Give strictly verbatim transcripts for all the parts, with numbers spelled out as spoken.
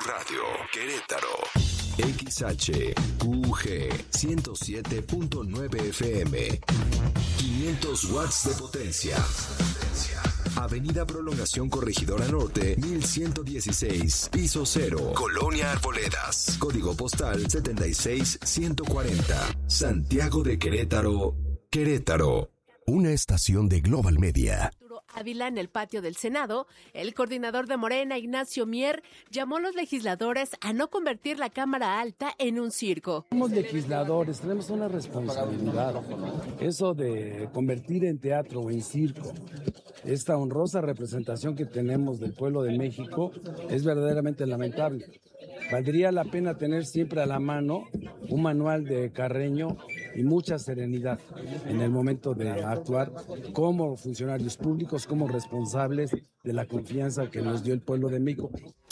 Radio, Querétaro. X H U G ciento siete punto nueve F M. quinientos watts de potencia. Avenida Prolongación Corregidora Norte, mil ciento dieciséis, piso cero, Colonia Arboledas. Código postal setenta y seis ciento cuarenta. Santiago de Querétaro, Querétaro. Una estación de Global Media. Ávila, en el patio del Senado, el coordinador de Morena, Ignacio Mier, llamó a los legisladores a no convertir la Cámara Alta en un circo. Somos legisladores, tenemos una responsabilidad. Eso de convertir en teatro o en circo esta honrosa representación que tenemos del pueblo de México es verdaderamente lamentable. Valdría la pena tener siempre a la mano un manual de Carreño y mucha serenidad en el momento de actuar como funcionarios públicos, como responsables de la confianza que nos dio el pueblo de México.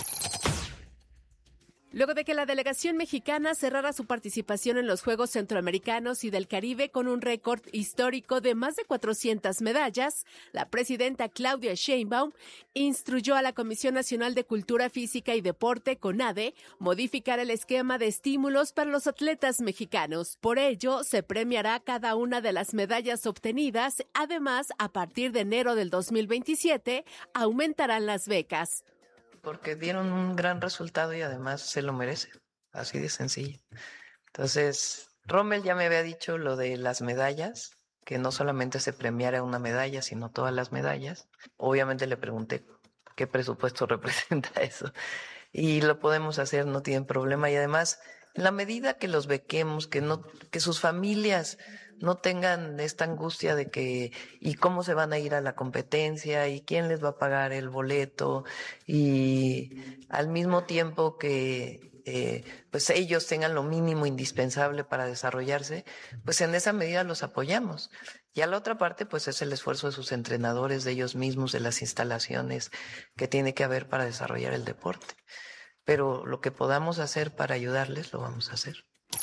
Luego de que la delegación mexicana cerrara su participación en los Juegos Centroamericanos y del Caribe con un récord histórico de más de cuatrocientas medallas, la presidenta Claudia Sheinbaum instruyó a la Comisión Nacional de Cultura Física y Deporte, CONADE, modificar el esquema de estímulos para los atletas mexicanos. Por ello, se premiará cada una de las medallas obtenidas. Además, a partir de enero del dos mil veintisiete, aumentarán las becas. Porque dieron un gran resultado y además se lo merece, así de sencillo. Entonces, Rommel ya me había dicho lo de las medallas, que no solamente se premiara una medalla, sino todas las medallas. Obviamente le pregunté qué presupuesto representa eso. Y lo podemos hacer, no tienen problema. Y además, en la medida que los bequemos, que no, que sus familias no tengan esta angustia de que y cómo se van a ir a la competencia y quién les va a pagar el boleto, y al mismo tiempo que eh, pues ellos tengan lo mínimo indispensable para desarrollarse, pues en esa medida los apoyamos. Y a la otra parte, pues es el esfuerzo de sus entrenadores, de ellos mismos, de las instalaciones que tiene que haber para desarrollar el deporte. Pero lo que podamos hacer para ayudarles, lo vamos a hacer.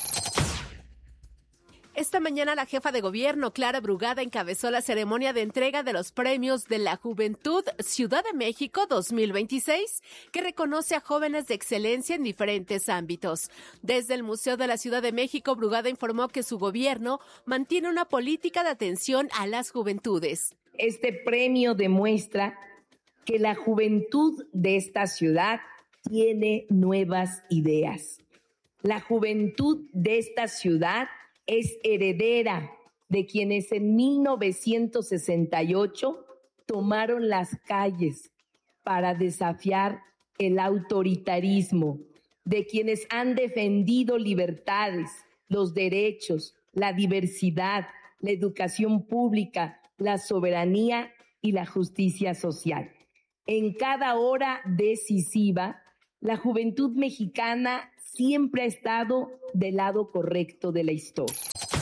Esta mañana la jefa de gobierno, Clara Brugada, encabezó la ceremonia de entrega de los premios de la Juventud Ciudad de México dos mil veintiséis, que reconoce a jóvenes de excelencia en diferentes ámbitos. Desde el Museo de la Ciudad de México, Brugada informó que su gobierno mantiene una política de atención a las juventudes. Este premio demuestra que la juventud de esta ciudad tiene nuevas ideas. La juventud de esta ciudad es heredera de quienes en mil novecientos sesenta y ocho tomaron las calles para desafiar el autoritarismo, de quienes han defendido libertades, los derechos, la diversidad, la educación pública, la soberanía y la justicia social. En cada hora decisiva, la juventud mexicana siempre ha estado del lado correcto de la historia.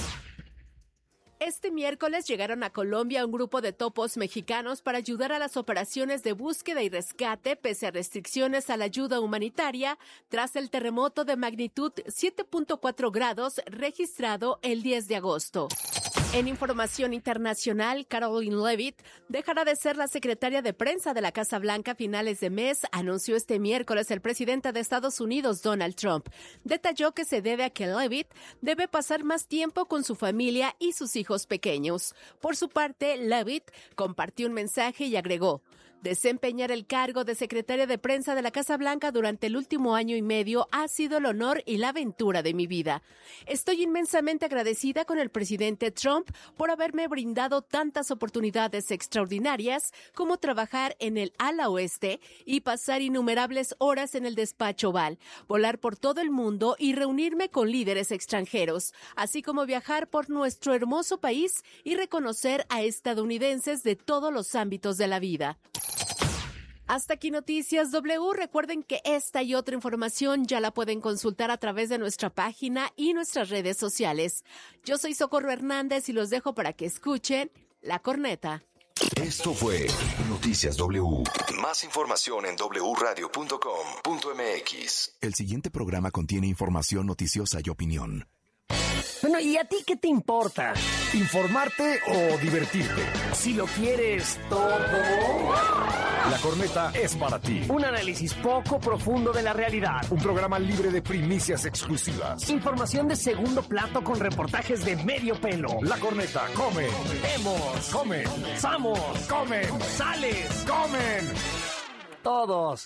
Este miércoles llegaron a Colombia un grupo de topos mexicanos para ayudar a las operaciones de búsqueda y rescate pese a restricciones a la ayuda humanitaria tras el terremoto de magnitud siete punto cuatro grados registrado el diez de agosto. En información internacional, Caroline Leavitt dejará de ser la secretaria de prensa de la Casa Blanca a finales de mes, anunció este miércoles el presidente de Estados Unidos, Donald Trump. Detalló que se debe a que Leavitt debe pasar más tiempo con su familia y sus hijos pequeños. Por su parte, Leavitt compartió un mensaje y agregó: desempeñar el cargo de secretaria de prensa de la Casa Blanca durante el último año y medio ha sido el honor y la aventura de mi vida. Estoy inmensamente agradecida con el presidente Trump por haberme brindado tantas oportunidades extraordinarias como trabajar en el ala oeste y pasar innumerables horas en el despacho Oval, volar por todo el mundo y reunirme con líderes extranjeros, así como viajar por nuestro hermoso país y reconocer a estadounidenses de todos los ámbitos de la vida. Hasta aquí Noticias W. Recuerden que esta y otra información ya la pueden consultar a través de nuestra página y nuestras redes sociales. Yo soy Socorro Hernández y los dejo para que escuchen La Corneta. Esto fue Noticias W. Más información en doble u radio punto com punto m x. El siguiente programa contiene información noticiosa y opinión. Bueno, ¿y a ti qué te importa? ¿Informarte o divertirte? Si lo quieres todo... La Corneta es para ti. Un análisis poco profundo de la realidad. Un programa libre de primicias exclusivas. Información de segundo plato con reportajes de medio pelo. La Corneta come. Vemos. Come. Samos. Comen. Sales. Comen. Todos.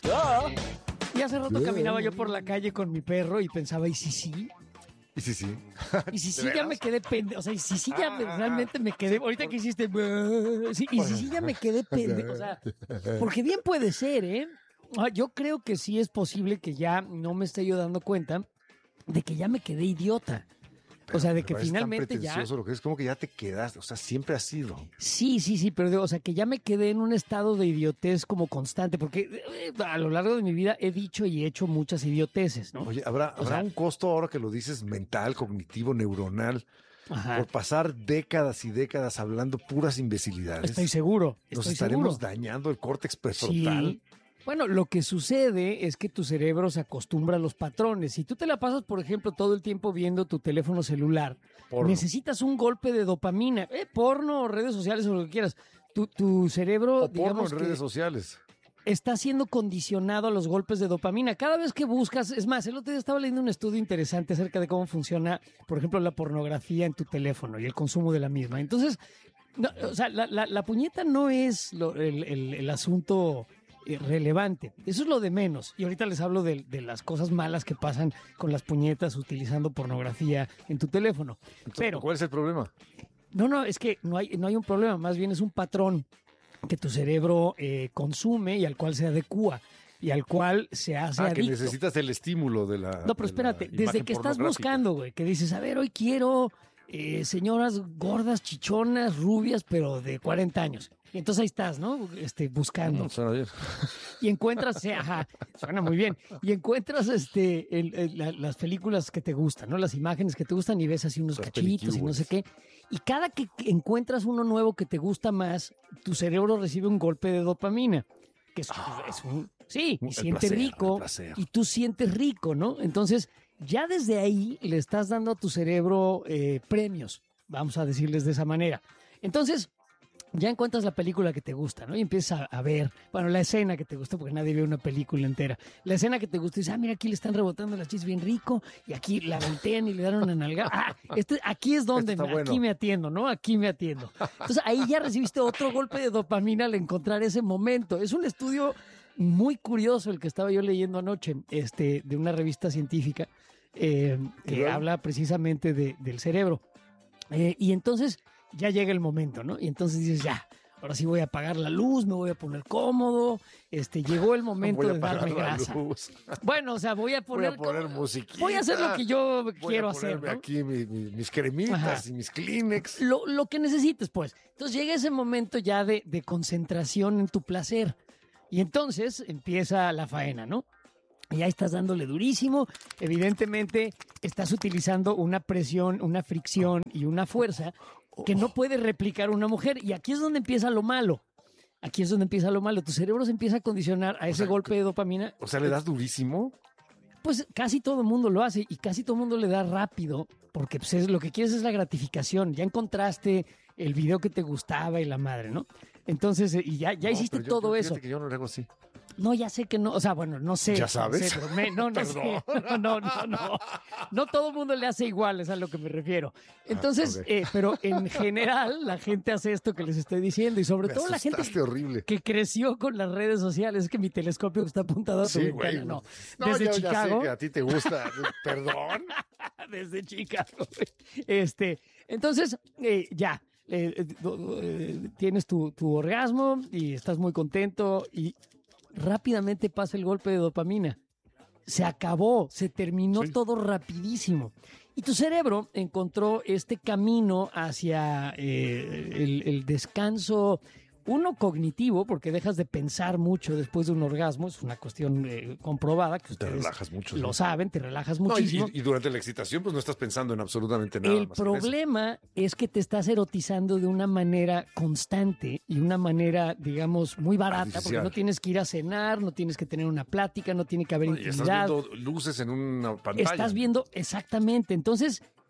Y hace rato caminaba yo por la calle con mi perro y pensaba, ¿y si sí? Y sí, sí. Y si sí ya me quedé pendejo. O sea, y si sí ya me- realmente me quedé. Ahorita que hiciste. Sí, y si sí ya me quedé pendejo. O sea, porque bien puede ser, ¿eh? Ah, Yo creo que sí es posible que ya no me esté yo dando cuenta de que ya me quedé idiota. O sea, de que Pero es tan finalmente ya. pretencioso lo que es como que ya te quedaste, o sea, siempre has sido. Sí, sí, sí, pero digo, o sea, que ya me quedé en un estado de idiotez como constante, porque eh, a lo largo de mi vida he dicho y he hecho muchas idioteces, ¿no? Oye, ¿habrá, O habrá sea- un costo ahora que lo dices mental, cognitivo, neuronal, Ajá. por pasar décadas y décadas hablando puras imbecilidades? Estoy seguro. Nos estoy estaremos seguro. dañando el córtex prefrontal. Sí. Bueno, lo que sucede es que tu cerebro se acostumbra a los patrones. Si tú te la pasas, por ejemplo, todo el tiempo viendo tu teléfono celular, Porno. necesitas un golpe de dopamina, eh, porno, redes sociales o lo que quieras. Tu, tu cerebro, O porno digamos en que redes sociales. está siendo condicionado a los golpes de dopamina. Cada vez que buscas, es más, el otro día estaba leyendo un estudio interesante acerca de cómo funciona, por ejemplo, la pornografía en tu teléfono y el consumo de la misma. Entonces, no, o sea, la, la- la puñeta no es lo- el, el- el asunto eh, relevante. Eso es lo de menos. Y ahorita les hablo de, de las cosas malas que pasan con las puñetas utilizando pornografía en tu teléfono. Entonces, Pero, ¿cuál es el problema? no, no, es que no hay, no hay un problema, más bien es un patrón que tu cerebro eh, consume y al cual se adecúa y al cual se hace Ah, que adicto. necesitas el estímulo de la. No, pero de la espérate, desde imagen que estás pornográfica. buscando, güey, que dices, a ver, hoy quiero eh, señoras gordas, chichonas, rubias, pero de cuarenta años. Y entonces ahí estás, ¿no? Este, buscando. Mm, suena bien. Y encuentras, sí, ajá, suena muy bien. Y encuentras este, el- el- la- las películas que te gustan, ¿no? Las imágenes que te gustan y ves así unos Las cachitos y no sé qué. Y cada que que encuentras uno nuevo que te gusta más, tu cerebro recibe un golpe de dopamina. Que es, es un. Sí, y El siente placer, rico. el placer. Y tú sientes rico, ¿no? Entonces, ya desde ahí le estás dando a tu cerebro eh, premios, vamos a decirles de esa manera. Entonces, ya encuentras la película que te gusta, ¿no? Y empiezas a, a ver, bueno, la escena que te gusta, porque nadie ve una película entera. La escena que te gusta y dices, ah, mira, aquí le están rebotando las chichis bien rico, y aquí la voltean y le dan una nalgada. Ah, este, aquí es donde, Esto está me- aquí bueno. me atiendo, ¿no? Aquí me atiendo. Entonces, ahí ya recibiste otro golpe de dopamina al encontrar ese momento. Es un estudio muy curioso el que estaba yo leyendo anoche, este, de una revista científica, eh, que luego? habla precisamente de- del cerebro. Eh, y entonces ya llega el momento, ¿no? Y entonces dices, ya, ahora sí voy a apagar la luz, me voy a poner cómodo, este, llegó el momento Voy a de apagar darme la grasa. luz. Bueno, o sea, voy a Voy poner, a poner como- musiquita. voy a hacer lo que yo Voy quiero a hacer, ponerme ¿no? aquí mi- mi- mis cremitas Ajá. y mis Kleenex. Lo, lo que necesites, pues. Entonces llega ese momento ya de, de concentración en tu placer. Y entonces empieza la faena, ¿no? Y ahí estás dándole durísimo. Evidentemente, estás utilizando una presión, una fricción y una fuerza que no puede replicar una mujer. Y aquí es donde empieza lo malo. Aquí es donde empieza lo malo. Tu cerebro se empieza a condicionar a ese sea, golpe de dopamina. O sea, le das durísimo. Pues casi todo el mundo lo hace y casi todo el mundo le da rápido, porque pues, es- lo que quieres es la gratificación. Ya encontraste el video que te gustaba y la madre, ¿no? Entonces, eh, y ya, ya No, hiciste pero yo- todo yo- eso. fíjate que yo no lo hago así. No, ya sé que no, o sea, bueno, no sé. ¿Ya no sabes? sé, pero me- no, no sé. No, no, no, no. No todo el mundo le hace igual, es a lo que me refiero. Entonces, ok. eh, pero en general la gente hace esto que les estoy diciendo y sobre Me todo la gente asustaste horrible. que creció con las redes sociales. Es que mi telescopio está apuntado a tu Sí, ventana, güey. no. No, Desde yo ya sé Chicago. que a ti te gusta. Perdón. Desde Chicago. Este, entonces, eh, ya, eh, eh, do- eh, tienes tu, tu orgasmo y estás muy contento y rápidamente pasa el golpe de dopamina. Se acabó, se terminó Sí. todo rapidísimo. Y tu cerebro encontró este camino hacia eh, el, el descanso, uno cognitivo, porque dejas de pensar mucho después de un orgasmo, es una cuestión eh, comprobada, que Te ustedes relajas mucho. lo sí. saben, te relajas No, y, muchísimo. y- y durante la excitación, pues no estás pensando en absolutamente nada. El más que en eso. problema es que te estás erotizando de una manera constante y una manera, digamos, muy barata, porque Artificial. no tienes que ir a cenar, no tienes que tener una plática, no tiene que haber No, y estás intimidad. viendo luces en una pantalla. Estás viendo exactamente. Entonces,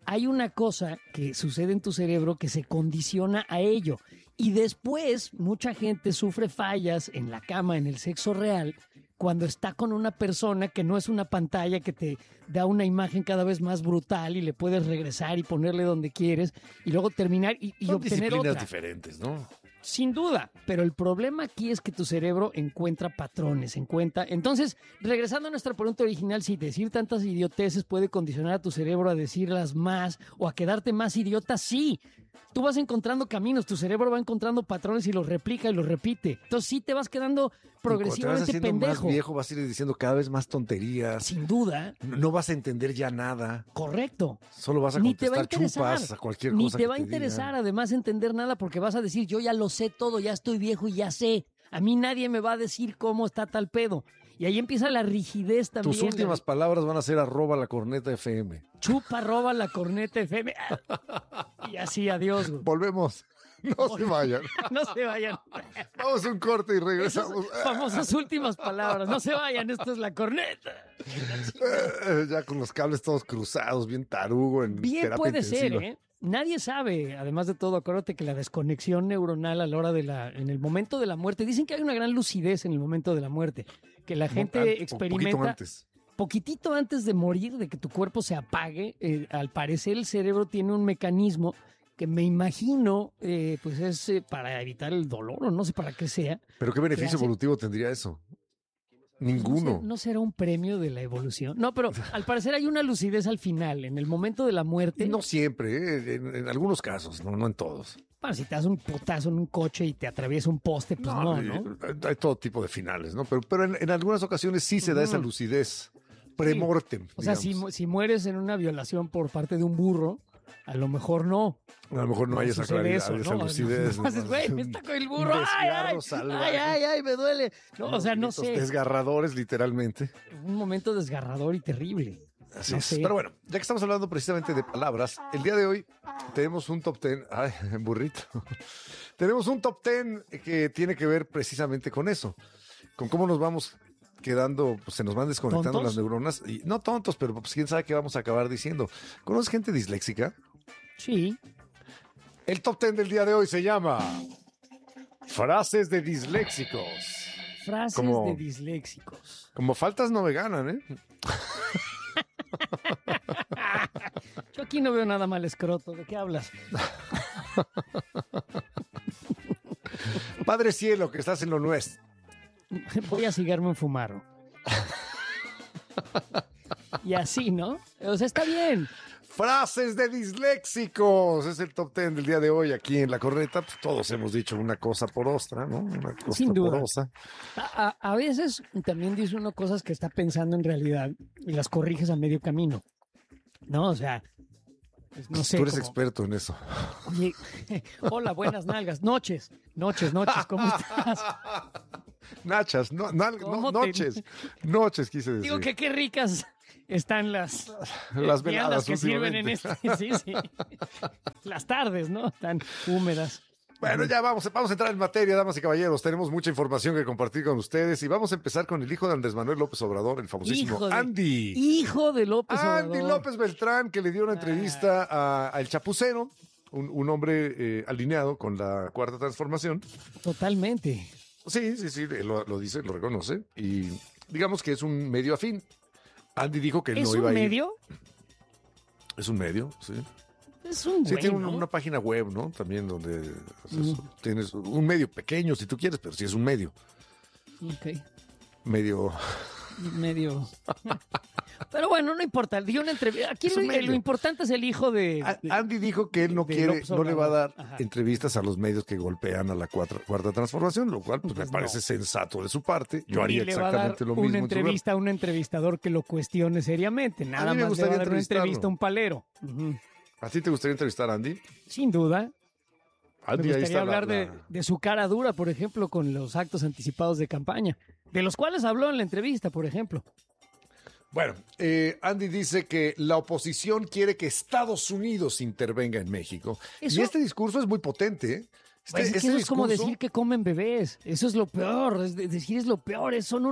hay una cosa que sucede en tu cerebro que se condiciona a ello. Y después, mucha gente sufre fallas en la cama, en el sexo real, cuando está con una persona que no es una pantalla que te da una imagen cada vez más brutal y le puedes regresar y ponerle donde quieres y luego terminar y, y Son obtener disciplinas otra. diferentes, ¿no? Sin duda, pero el problema aquí es que tu cerebro encuentra patrones, encuentra... Entonces, regresando a nuestra pregunta original, si decir tantas idioteces puede condicionar a tu cerebro a decirlas más o a quedarte más idiota, sí. Tú vas encontrando caminos, tu cerebro va encontrando patrones y los replica y los repite. Entonces sí te vas quedando progresivamente Cuando te vas haciendo pendejo. más viejo, vas a ir diciendo cada vez más tonterías. Sin duda. No, no vas a entender ya nada. Correcto. Solo vas a Ni te va a contestar interesar. chupas a cualquier Ni cosa te que va a te interesar digan. además entender nada porque vas a decir, yo ya lo sé todo, ya estoy viejo y ya sé. A mí nadie me va a decir cómo está tal pedo. Y ahí empieza la rigidez también. Tus últimas la... palabras van a ser arroba la corneta F M. Chupa, roba la corneta F M. Y así, adiós, güey. Volvemos. No se vayan. No se vayan. Vamos a un corte y Esas regresamos. famosas últimas palabras. No se vayan, esto es la corneta. Eh, Ya con los cables todos cruzados, bien tarugo en Bien terapia puede ser, intensiva. ¿eh? Nadie sabe, además de todo, acuérdate que la desconexión neuronal a la hora de la, en el momento de la muerte, dicen que hay una gran lucidez en el momento de la muerte, que la gente An- un experimenta poquito antes. poquitito antes de morir, de que tu cuerpo se apague. Eh, al parecer el cerebro tiene un mecanismo que me imagino, eh, pues es eh, para evitar el dolor o no sé para qué sea. Pero qué beneficio hace? evolutivo tendría eso. ¿No, Ninguno. ser- ¿No será un premio de la evolución? No, pero al parecer hay una lucidez al final, en el momento de la muerte. No siempre, ¿eh? en, en algunos casos, no, no en todos. Bueno, si te das un putazo en un coche y te atraviesa un poste, pues no, ¿no? eh, Hay todo tipo de finales, ¿no? Pero, pero en, en algunas ocasiones sí se da esa Ujú. lucidez premortem. O sea, si, digamos. mu- si mueres en una violación por parte de un burro, a lo mejor no. A lo mejor no hay esa sucede claridad, eso, esa ¿no? lucidez. No, haces, güey, me está con el burro. Un Ay, ay, desgarro salvaje. ay, ay, ay, me duele. No, o sea, no Gritos sé. Desgarradores, literalmente. Un momento desgarrador y terrible. Así No es. sé. Pero bueno, ya que estamos hablando precisamente de palabras, el día de hoy tenemos un top ten. Ay, burrito. Tenemos un top ten que tiene que ver precisamente con eso. Con cómo nos vamos quedando, pues se nos van desconectando ¿Tontos? las neuronas. Y no tontos, pero pues quién sabe qué vamos a acabar diciendo. ¿Conoces gente disléxica? Sí. El top ten del día de hoy se llama Frases de disléxicos. Frases Como- de disléxicos. Como faltas no me ganan, ¿eh? Yo aquí no veo nada mal escroto. ¿De qué hablas? Padre cielo, que estás en lo nuestro. Voy a cigarme un fumaro. Y así, ¿no? O sea, está bien. Frases de disléxicos. Es el top ten del día de hoy aquí en La Corneta. Pues todos hemos dicho una cosa por otra, ¿no? Una cosa Sin duda. por otra. A, a- a veces también dice uno cosas que está pensando en realidad y las corriges a medio camino. ¿No? O sea, pues, no sé. Tú eres como, experto en eso. Oye, hola, buenas nalgas. Noches, noches, noches. ¿Cómo estás? Nachas, no, nal- no, ¿Cómo te- noches. Noches, quise decir. Digo que qué ricas están las, Las eh, veladas viandas que sirven en últimamente. este. Sí, sí. Las tardes, ¿no? Tan húmedas. Bueno, ya vamos, vamos a entrar en materia, damas y caballeros. Tenemos mucha información que compartir con ustedes y vamos a empezar con el hijo de Andrés Manuel López Obrador, el famosísimo Hijo de- Andy. Hijo de López Andy Obrador. López Beltrán, que le dio una entrevista a, a El Chapucero, un, un hombre eh, alineado con la Cuarta Transformación. Totalmente. Sí, sí, sí, él lo, lo dice, lo reconoce y digamos que es un medio afín. Andy dijo que él ¿Es no un iba a ir. medio? Es un medio, sí. Es un Sí, güey, tiene un- ¿no? una página web, ¿no? También donde o sea, Mm. tienes un medio pequeño si tú quieres, pero sí es un medio. Ok. Medio. Medio. Pero bueno, no importa. Dio una entrevista. Aquí Es lo, un medio. lo importante es el hijo de. A- de- Andy dijo que él no de quiere, López no le va a dar Obrador. Ajá. entrevistas a los medios que golpean a la cuarta, cuarta transformación, lo cual pues, Pues me parece no. sensato de su parte. Yo ni haría le va a dar exactamente lo mismo. una en su lugar. entrevista a un entrevistador que lo cuestione seriamente. Nada mí me más le va gustaría a dar una entrevistarlo. entrevista a un palero. Ujú. ¿A ti te gustaría entrevistar a Andy? Sin duda. Andy, Me ahí gustaría está la- hablar de, la- de su cara dura, por ejemplo, con los actos anticipados de campaña, de los cuales habló en la entrevista, por ejemplo. Bueno, eh, Andy dice que la oposición quiere que Estados Unidos intervenga en México. Eso- Y este discurso es muy potente. ¿eh? Este, Pues es que este eso es como discurso- decir que comen bebés. Eso es lo peor. Es de- decir es lo peor. es- Son unos,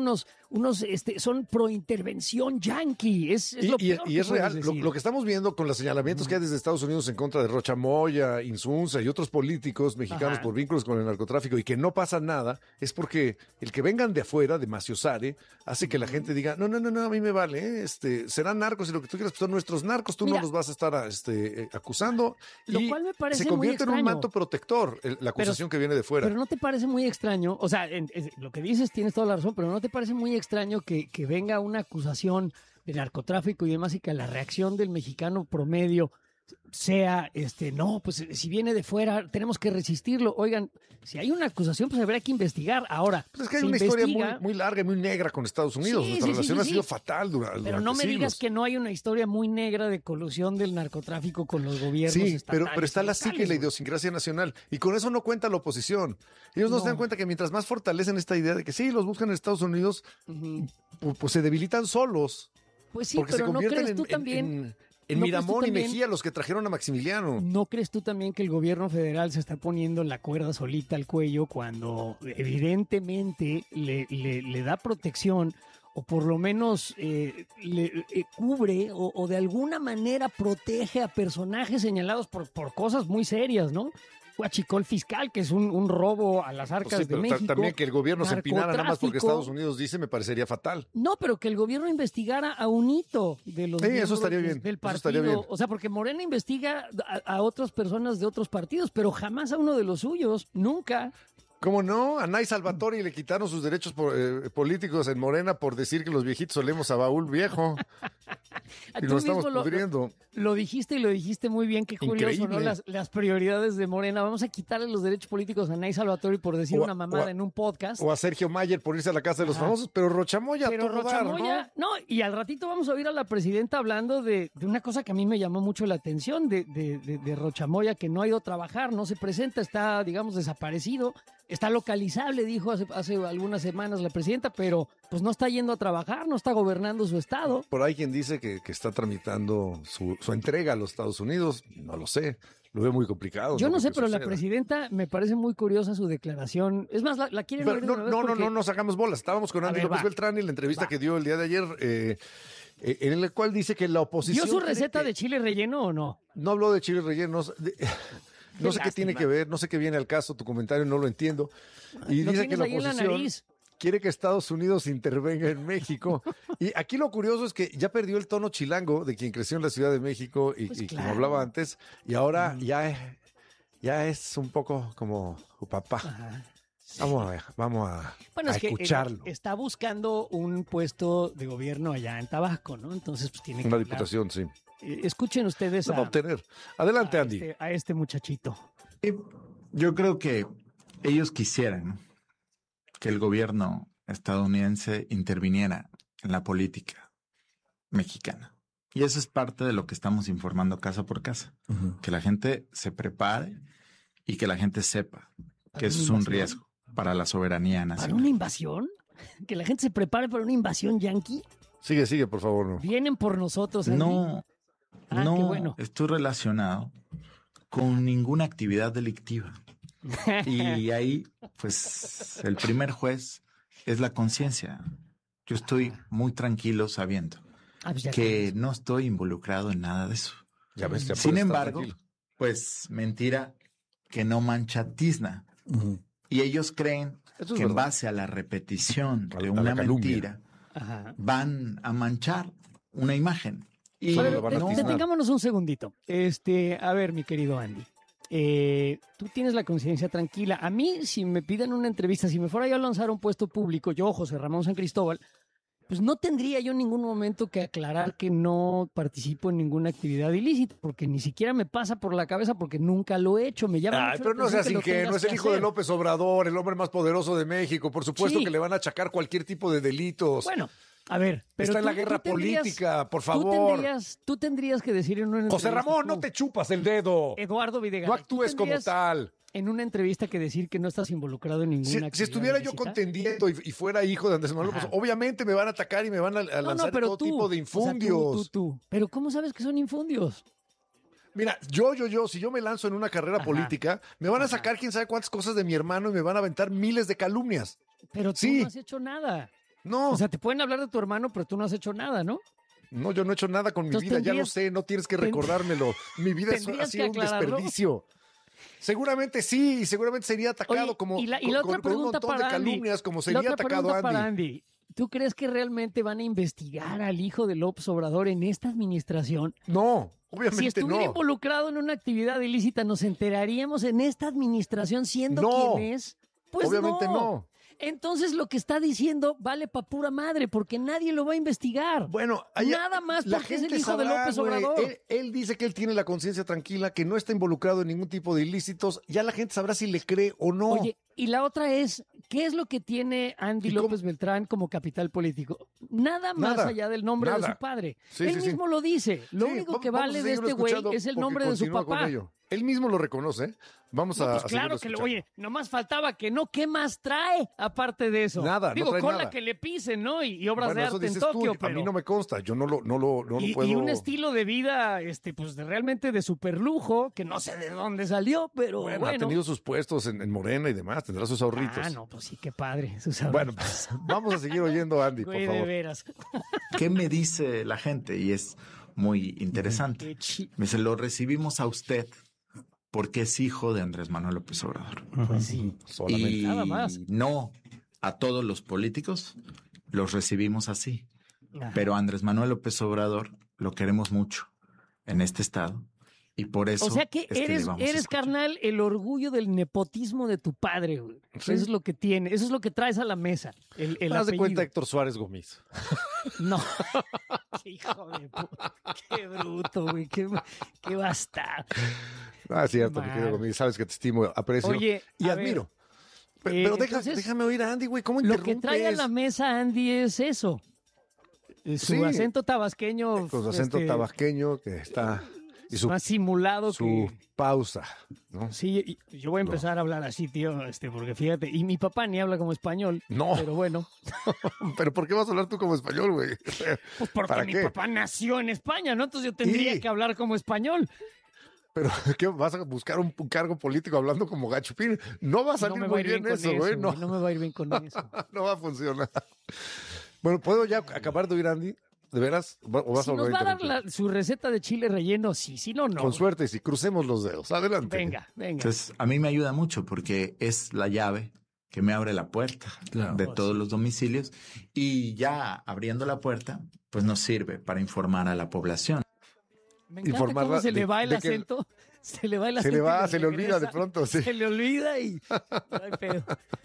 unos este, son pro intervención yanqui. Es, es y, lo y- peor y que es puedes real, lo, decir. lo que estamos viendo con los señalamientos que hay desde Estados Unidos en contra de Rocha Moya, Insunza y otros políticos mexicanos Ajá. por vínculos con el narcotráfico y que no pasa nada, es porque el que vengan de afuera, de Maciosare, hace que la gente diga, no, no, no, no, a mí me vale, ¿eh? este, serán narcos y lo que tú quieras, pues son nuestros narcos, tú Mira, no los vas a estar a, este, eh, acusando. lo y cual me parece se muy convierte en un extraño. manto protector el- la acusación que viene de fuera. Pero ¿no te parece muy extraño? O sea, en- es- lo que dices tienes toda la razón, pero ¿no te parece muy extraño que, que venga una acusación de narcotráfico y demás y que la reacción del mexicano promedio sea, este, no, pues si viene de fuera tenemos que resistirlo? Oigan, si hay una acusación, pues habrá que investigar. Ahora, Pues es que hay se una historia investiga, muy, muy larga y muy negra con Estados Unidos. Sí, Nuestra sí, sí, relación sí, ha sí. sido fatal dura- durante Pero no me siglos. digas que no hay una historia muy negra de colusión del narcotráfico con los gobiernos Sí, estatales. pero, pero está y la psique y locales, la güey. idiosincrasia nacional. Y con eso no cuenta la oposición. Ellos no, se No. dan cuenta que mientras más fortalecen esta idea de que sí, los buscan en Estados Unidos, Ujú. pu- pues, se debilitan solos. Pues sí, porque se pero ¿no convierten crees en, tú en- también? en- en ¿no crees tú Miramón y también? Mejía los que trajeron a Maximiliano. ¿No crees tú también que el gobierno federal se está poniendo la cuerda solita al cuello cuando evidentemente le, le- le da protección o por lo menos eh, le eh, cubre o, o de alguna manera protege a personajes señalados por, por cosas muy serias, ¿no? Huachicol fiscal, que es un, un robo a las Pues arcas sí, de pero ta- México. también que el gobierno se empinara nada más porque narcotráfico. Estados Unidos dice me parecería fatal. No, pero que el gobierno investigara a un hito de los Sí, eso miembros estaría de- bien, del eso partido. estaría bien. O sea, porque Morena investiga a, a otras personas de otros partidos, pero jamás a uno de los suyos, nunca. ¿Cómo no? A Nay Salvatore le quitaron sus derechos po- eh, políticos en Morena por decir que los viejitos olemos a baúl viejo. Y Tú nos estamos mismo lo- pudriendo. Lo dijiste y lo dijiste muy bien, qué curioso, Increíble. ¿no? Las, las prioridades de Morena. Vamos a quitarle los derechos políticos a Nay Salvatore por decir O a- una mamada o a- en un podcast. O a Sergio Mayer por irse a la casa de los Ajá. famosos, pero Rochamoya Pero todo Rocha dar, Moya, ¿no? no, y al ratito vamos a oír a la presidenta hablando de, de una cosa que a mí me llamó mucho la atención, de, de, de, de Rocha Moya, que no ha ido a trabajar, no se presenta, está, digamos, desaparecido, está localizable, dijo hace, hace algunas semanas la presidenta, pero pues no está yendo a trabajar, no está gobernando su estado. Por ahí quien dice que, que está tramitando su, su entrega a los Estados Unidos, no lo sé, lo veo muy complicado. Yo no creo sé, que pero la suceda. presidenta me parece muy curiosa su declaración. Es más, la, la quieren Pero oír de no, una vez no, no, porque- no nos hagamos bolas. Estábamos con A Andy ver, López va. Beltrán y la entrevista Va. que dio el día de ayer, eh, eh, en el cual dice que la oposición... ¿Dio su quiere receta que- de chile relleno o no? No habló de chile rellenos. de- No sé qué tiene lástima. que ver, no sé qué viene al caso, tu comentario no lo entiendo. Y Lo dice que tienes la ahí en la oposición nariz. quiere que Estados Unidos intervenga en México. Y aquí lo curioso es que ya perdió el tono chilango de quien creció en la Ciudad de México y, Pues y claro. como hablaba antes, y ahora ya, es- ya es un poco como su papá. Ajá. Vamos a, vamos a, Bueno, a es que eh, escucharlo. está buscando un puesto de gobierno allá en Tabasco, ¿no? Entonces, pues tiene que Una hablar. diputación, sí. Eh, Escuchen ustedes Se va a a, obtener. Adelante, a Andy. este, a este muchachito. Yo creo que ellos quisieran que el gobierno estadounidense interviniera en la política mexicana. Y eso es parte de lo que estamos informando casa por casa. Que la gente se prepare y que la gente sepa que eso es un riesgo para la soberanía ¿Para nacional. una invasión? ¿Que la gente se prepare para una invasión yanqui? Sigue, sigue, por favor. No. ¿Vienen por nosotros, Andy? No, Ah, no qué bueno. estoy relacionado con ninguna actividad delictiva. Y ahí, pues, el primer juez es la conciencia. Yo estoy muy tranquilo sabiendo Ah, pues ya que sabes. no estoy involucrado en nada de eso. Ya ves, ya Sin puedes estar embargo, tranquilo. pues, mentira que no mancha tizna. Y ellos creen Eso es que en verdad. base a la repetición A- de a una la calumnia. mentira Ajá. van a manchar una imagen. Y Solo A ver, lo van a no, tiznar. detengámonos un segundito. Este, a ver, mi querido Andy. Eh, tú tienes la conciencia tranquila. A mí, si me piden una entrevista, si me fuera yo a lanzar un puesto público, yo, José Ramón San Cristóbal, pues no tendría yo en ningún momento que aclarar que no participo en ninguna actividad ilícita, porque ni siquiera me pasa por la cabeza, porque nunca lo he hecho. Me llama Ay, mucho pero la no atención seas que lo ingenuo, tengas es el que hijo de hacer. López Obrador, el hombre más poderoso de México. Por supuesto Sí. que le van a achacar cualquier tipo de delitos. Bueno, a ver, pero Está en tú- la guerra tú tendrías- política, por Tú favor. tendrías, tú tendrías que decir en una José entrevista, Ramón, no tú, te chupas el dedo. Eduardo Videgaray, No ¿tú actúes como tendrías tal. en una entrevista que decir que no estás involucrado en ninguna Si, actividad si estuviera yo ilícita? contendiendo y, y fuera hijo de Andrés Manuel, pues Ajá. obviamente me van a atacar y me van a, a No, lanzar no, pero todo tú, tipo de o sea, infundios. tú, tú, tú. Pero ¿cómo sabes que son infundios? Mira, yo, yo, yo, si yo me lanzo en una carrera Ajá. política, me van a Ajá. sacar quién sabe cuántas cosas de mi hermano y me van a aventar miles de calumnias. Pero tú Sí. no has hecho nada. No. O sea, te pueden hablar de tu hermano, pero tú no has hecho nada, ¿no? No, yo no he hecho nada con mi Entonces, vida, ya lo tendrías- sé, no tienes que recordármelo. Mi vida es, ha tendrías sido que un aclararlo. desperdicio. Seguramente sí, y seguramente sería atacado Oye, como y la, y con, la otra con- con un pregunta montón de para Andy. calumnias, como La sería otra atacado pregunta Andy. para Andy. ¿Tú crees que realmente van a investigar al hijo de López Obrador en esta administración? No, obviamente Si estuviera no. involucrado en una actividad ilícita, ¿nos enteraríamos en esta administración siendo No. quien es? Pues Obviamente no. Entonces lo que está diciendo vale pa' pura madre, porque nadie lo va a investigar. Bueno, allá- Nada más la porque es el gente hijo de sabrá, López güey. Obrador. Él, él dice que él tiene la conciencia tranquila, que no está involucrado en ningún tipo de ilícitos. Ya la gente sabrá si le cree o no. Oye, y la otra es, ¿qué es lo que tiene Andy ¿Y cómo? López Beltrán como capital político? Nada más Nada, allá del nombre de nada. su padre. Sí, Él sí, sí. mismo lo dice. Lo Sí, único va- que vamos a vale de seguirlo este güey escuchando es el porque nombre de su continúa con papá. ello. Él mismo lo reconoce, ¿eh? Vamos No, a, pues a claro seguirlo que lo, escuchando. oye, nomás faltaba que no, ¿qué más trae aparte de eso? Nada, no Digo, trae con nada. la que le pisen, ¿no? Y, y obras Bueno, de eso arte en dices tú, Tokio, a pero... mí no me consta, yo no lo, no lo, no lo y, puedo... y un estilo de vida, este, pues de realmente de superlujo, que no sé de dónde salió, pero Bueno, bueno. ha tenido sus puestos en, en Morena y demás, tendrá sus ahorritos. Ah, no, pues sí, qué padre. sus Bueno, ahorritos. pues, vamos a seguir oyendo a Andy, por Güey, de favor. veras. ¿Qué me dice la gente? Y es muy interesante. Qué chi- Me dice, lo recibimos a usted porque es hijo de Andrés Manuel López Obrador. Pues sí. Solamente. Y Nada más. no a todos los políticos los recibimos así. Ajá. Pero a Andrés Manuel López Obrador lo queremos mucho en este estado. Y por eso O sea que es le eres, vamos a eres escuchar. carnal, el orgullo del nepotismo de tu padre, güey. Sí. Eso es lo que tiene, eso es lo que traes a la mesa. El, el Haz de apellido. cuenta Héctor Suárez Gómez. No. Hijo de puta. Qué bruto, güey. Qué, qué bastardo. Ah, es cierto, mi Mal. querido Gómez. Sabes que te estimo, aprecio Oye, y a admiro. Pe- eh, Pero deja- entonces, déjame oír a Andy, güey. ¿Cómo Lo interrumpes? que trae a la mesa Andy es eso. Eh, Su Sí. acento tabasqueño. Con su acento este, tabasqueño que está... Y su, más simulado su que. pausa, ¿no? Sí, y yo voy a empezar a hablar así, tío, este, porque fíjate, y mi papá ni habla como español. No. Pero bueno, Pero ¿por qué vas a hablar tú como español, güey? pues porque ¿Para mi qué? papá nació en España, ¿no? Entonces yo tendría Sí. que hablar como español. Pero ¿qué vas a buscar un, un cargo político hablando como gachupín? No va a salir no me va a muy ir bien, bien, eso, con güey. eso, No, güey, no me va a ir bien con eso. no va a funcionar. Bueno, ¿puedo ya acabar de oír a Andy? ¿De veras? ¿O vas Si a nos volver va a dar interrumpir? la- su receta de chile relleno, sí, sí, no, no. Con suerte, si crucemos los dedos. Adelante. Venga, venga. Entonces, a mí me ayuda mucho porque es la llave que me abre la puerta Claro. de Oh, todos sí. los domicilios y ya abriendo la puerta, pues nos sirve para informar a la población. Me encanta informarla cómo se le de- va el de que- acento. Se le va el Se acento. le y va, se le regresa. olvida de pronto, sí. Se le olvida y. No hay pedo.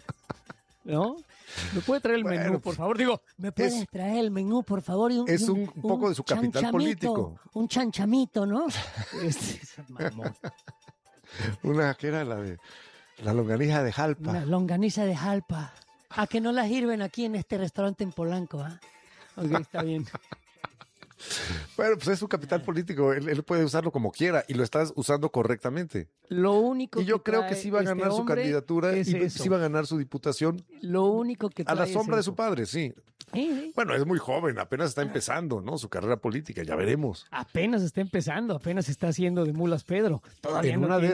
¿No? ¿Me puede traer el Bueno, menú, por favor? Digo, ¿me puede es- traer el menú, por favor? Y un, es y un poco de su capital chanchamito, político. Un chanchamito, ¿no? Este, mamón. Una que era la de la longaniza de Jalpa. Una longaniza de jalpa. ¿A que no la sirven aquí en este restaurante en Polanco? ¿Ah? Ok, está bien. Bueno, pues es su capital político. Él, él puede usarlo como quiera y lo estás usando correctamente. Lo único Y yo que creo que trae sí va a este ganar su hombre candidatura es y eso. sí va a ganar su diputación Lo único que a trae la es sombra de eso. su padre, sí. Sí, sí. Bueno, es muy joven, apenas está empezando, ¿no? Su carrera política, ya veremos. Apenas está empezando, apenas está haciendo de mulas Pedro. Todavía En no una de tiene